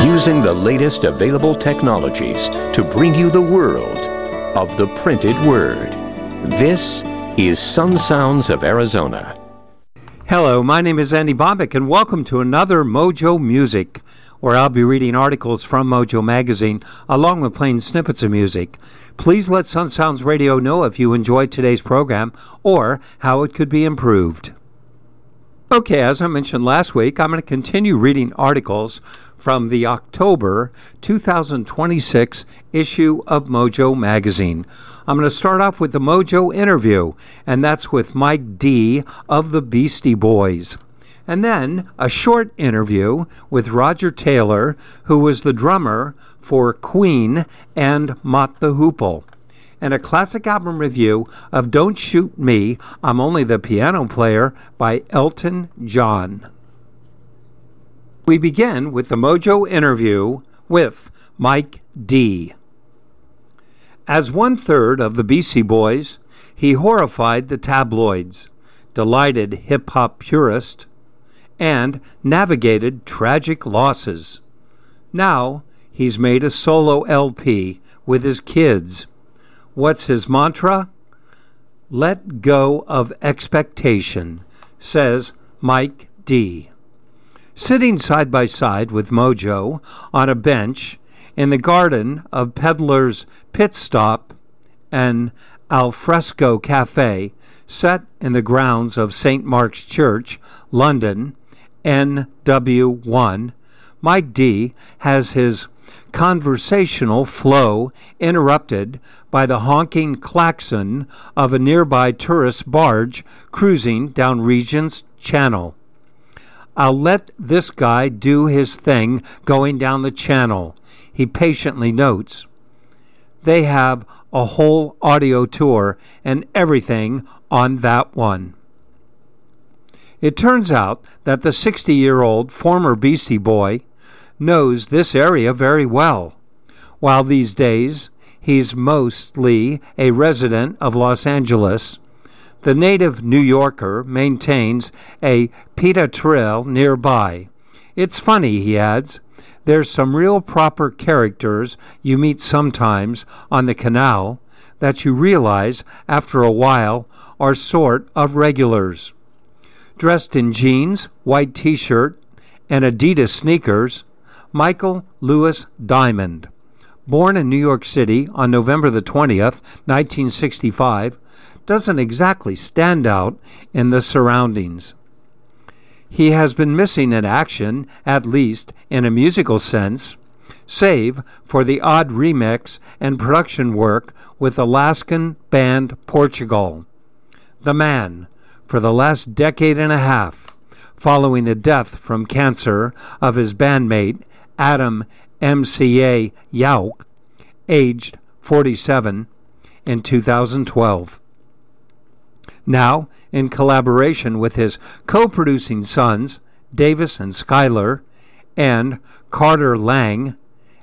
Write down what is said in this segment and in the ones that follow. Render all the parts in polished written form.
using the latest available technologies to bring you the world of the printed word. This is Sun Sounds of Arizona. Hello, my name is Andy Bombick, and welcome to another Mojo Music, where I'll be reading articles from Mojo Magazine, along with playing snippets of music. Please let Sun Sounds Radio know if you enjoyed today's program or how it could be improved. Okay, as I mentioned last week, I'm going to continue reading articles from the October 2026 issue of Mojo Magazine. I'm going to start off with the Mojo interview, and that's with Mike D. of the Beastie Boys. And then a short interview with Roger Taylor, who was the drummer for Queen and Mott the Hoople. And a classic album review of Don't Shoot Me, I'm Only the Piano Player by Elton John. We begin with the Mojo interview with Mike D. As one-third of the Beastie Boys, he horrified the tabloids, delighted hip-hop purists, and navigated tragic losses. Now, he's made a solo LP with his kids. What's his mantra? Let go of expectation, says Mike D. Sitting side by side with Mojo on a bench in the garden of Peddler's Pit Stop, an alfresco cafe set in the grounds of St. Mark's Church, London, NW1, Mike D. has his conversational flow interrupted by the honking klaxon of a nearby tourist barge cruising down Regent's Channel. I'll let this guy do his thing going down the channel, he patiently notes. They have a whole audio tour and everything on that one. It turns out that the 60-year-old former Beastie Boy knows this area very well. While these days he's mostly a resident of Los Angeles, the native New Yorker maintains a pita trail nearby. It's funny, he adds. There's some real proper characters you meet sometimes on the canal that you realize after a while are sort of regulars. Dressed in jeans, white t-shirt, and Adidas sneakers, Michael Lewis Diamond, born in New York City on November the 20th, 1965, doesn't exactly stand out in the surroundings. He has been missing in action, at least in a musical sense, save for the odd remix and production work with Alaskan band Portugal. The man, for the last decade and a half, following the death from cancer of his bandmate Adam MCA Yauch, aged 47, in 2012. Now, in collaboration with his co-producing sons, Davis and Skylar, and Carter Lang,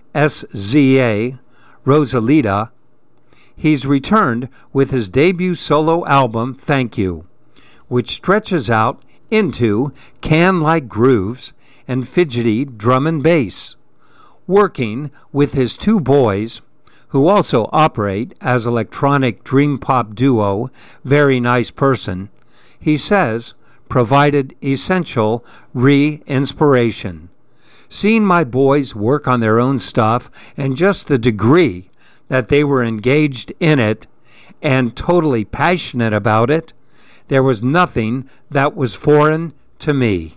SZA, Rosalita, he's returned with his debut solo album, Thank You, which stretches out into can-like grooves and fidgety drum and bass. Working with his two boys, who also operate as electronic dream pop duo Very Nice Person, he says provided essential re-inspiration. Seeing my boys work on their own stuff and just the degree that they were engaged in it and totally passionate about it, there was nothing that was foreign to me.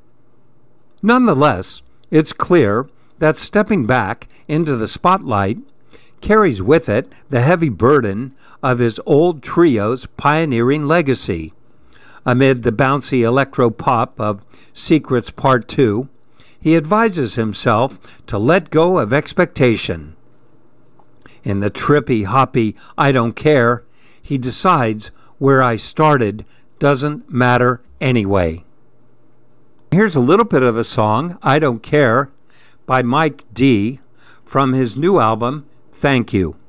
Nonetheless, it's clear that stepping back into the spotlight carries with it the heavy burden of his old trio's pioneering legacy. Amid the bouncy electro-pop of Secrets Part 2, he advises himself to let go of expectation. In the trippy, hoppy I Don't Care, he decides where I started doesn't matter anyway. Here's a little bit of the song, I Don't Care, by Mike D. from his new album, Thank You.